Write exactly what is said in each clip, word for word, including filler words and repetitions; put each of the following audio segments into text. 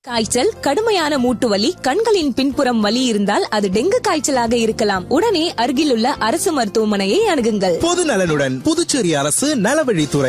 காய்ச்சல், கடுமையான மூட்டு வலி, கண்களின் பின்புறம் வலி இருந்தால் அது டெங்கு காய்ச்சலாக இருக்கலாம். உடனே அருகிலுள்ள அரசு மருத்துவமனையை அணுகுங்கள். பொது நலனுடன் புதுச்சேரி அரசு நலவழித்துறை.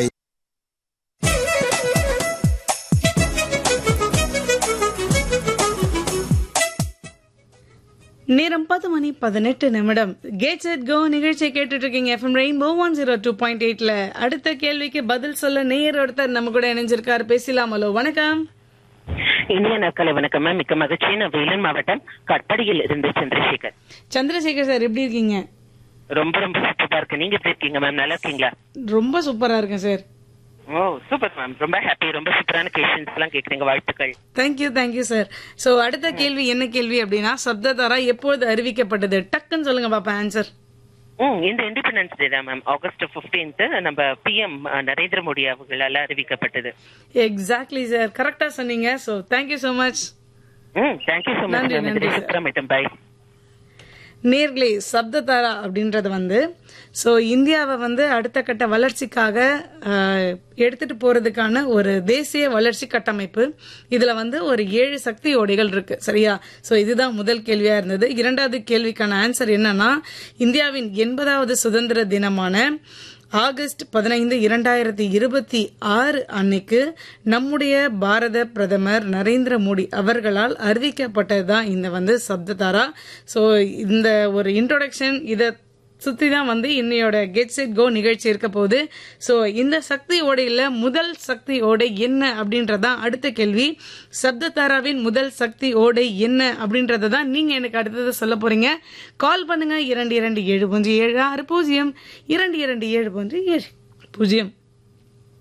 நேரம் பத்து மணி பதினெட்டு நிமிடம். கெட் செட் கோ நிகழ்ச்சியை கேட்டுட்டு இருக்கீங்க FM rainbow one zero two point எயிட்ல. அடுத்த கேள்விக்கு பதில் சொல்ல நேர் ஒருத்தர் நம்ம கூட இணைஞ்சிருக்காரு. பேசலாம். ஹலோ, வணக்கம். இனிய நாட்களை வணக்கம் மேம். மிக்க மகிழ்ச்சி. நான் வேலூர் மாவட்டம் கட்படியில் இருந்து சந்திரசேகர். சந்திரசேகர் சார், எப்படி இருக்கீங்க? ரொம்ப ரொம்ப சூப்பரா இருக்கு. நீங்க எப்படி இருக்கீங்க மேம்? நல்லா இருக்கீங்களா? ரொம்ப சூப்பரா இருக்கேன் சார். ஓ சூப்பர் மேம். ரொம்ப ஹாப்பி. ரொம்ப சூப்பரான கொஸ்டின்ஸ் எல்லாம் கேக்குறீங்க. வாழ்த்துக்கள். Thank you thank you sir. சோ அடுத்த கேள்வி என்ன கேள்வி அப்படின்னா, சப்ததாரா எப்போது அறிவிக்கப்பட்டது? டக்குன்னு சொல்லுங்க பாப்பா ஆன்சர். ம் இந்த இண்டிபெண்டன்ஸ் டே தான் மேம். ஆகஸ்ட் பதினைந்து நம்ம பிஎம் நரேந்திர மோடி அவர்களால் அறிவிக்கப்பட்டது. எக்ஸாக்ட்லி சார், கரெக்டா சொன்னீங்க. So thank you so much. ம் தேங்க்யூ சோ மச். நன்றி நன்றி. பை. நேர்களே, சப்ததாரா அப்படின்றது வந்து ஸோ இந்தியாவை வந்து அடுத்த கட்ட வளர்ச்சிக்காக எடுத்துட்டு போறதுக்கான ஒரு தேசிய வளர்ச்சி கட்டமைப்பு. இதுல வந்து ஒரு ஏழு சக்தி ஓடைகள் இருக்கு, சரியா? ஸோ இதுதான் முதல் கேள்வியா இருந்தது. இரண்டாவது கேள்விக்கான ஆன்சர் என்னன்னா, இந்தியாவின் எண்பதாவது சுதந்திர தினமான ஆகஸ்ட் பதினைந்து இரண்டாயிரத்தி இருபத்தி ஆறு அன்னைக்கு நம்முடைய பாரத பிரதமர் நரேந்திர மோடி அவர்களால் அறிவிக்கப்பட்டதுதான் இந்த வந்து சப்ததாரா. ஸோ இந்த ஒரு இன்ட்ரோடக்ஷன் இதை சுத்தி தான் வந்து இன்னையோட கெட் செட் கோ நிகழ்ச்சி இருக்க போகுது. ஸோ இந்த சக்தி ஓடையில முதல் சக்தி ஓடை என்ன அப்படின்றதான் அடுத்த கேள்வி. சப்ததாராவின் முதல் சக்தி ஓடை என்ன அப்படின்றத தான் நீங்க எனக்கு அடுத்தது சொல்ல போறீங்க. கால் பண்ணுங்க இரண்டு இரண்டு ஏழு ஒன்று ஏழு ஆறு பூஜ்ஜியம் இரண்டு இரண்டு ஏழு ஒன்று ஏழு பூஜ்ஜியம்.